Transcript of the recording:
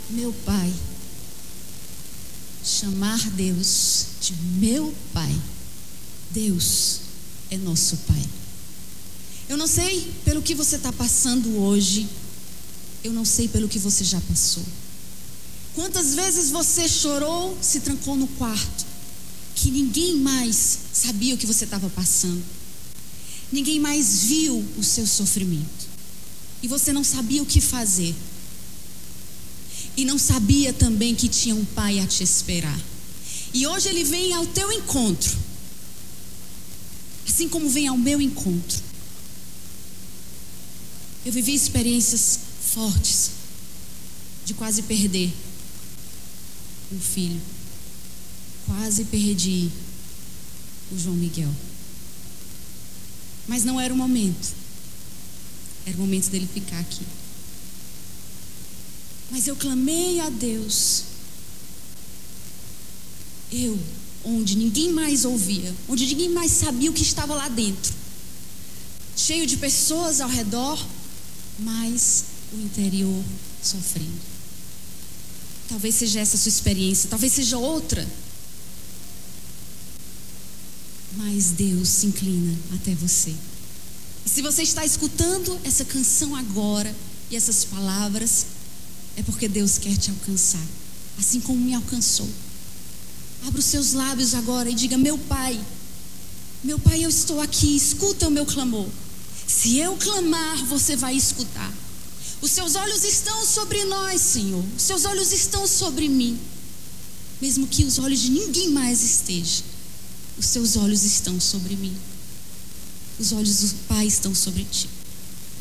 meu Pai. Chamar Deus de meu Pai. Deus é nosso Pai. Eu não sei pelo que você está passando hoje. Eu não sei pelo que você já passou. Quantas vezes você chorou, se trancou no quarto, que ninguém mais sabia o que você estava passando. Ninguém mais viu o seu sofrimento. E você não sabia o que fazer. E não sabia também que tinha um Pai a te esperar. E hoje Ele vem ao teu encontro, assim como vem ao meu encontro. Eu vivi experiências fortes de quase perder um filho. Quase perdi o João Miguel. Mas não era o momento. Era o momento dele ficar aqui. Mas eu clamei a Deus. Onde ninguém mais ouvia, onde ninguém mais sabia o que estava lá dentro, cheio de pessoas ao redor, mas o interior sofrendo. Talvez seja essa a sua experiência, talvez seja outra. Mas Deus se inclina até você. E se você está escutando essa canção agora e essas palavras, é porque Deus quer te alcançar, assim como me alcançou. Abra os seus lábios agora e diga: meu Pai, eu estou aqui, escuta o meu clamor. Se eu clamar, você vai escutar. Os seus olhos estão sobre nós, Senhor. Os seus olhos estão sobre mim. Mesmo que os olhos de ninguém mais estejam, os seus olhos estão sobre mim. Os olhos do Pai estão sobre ti.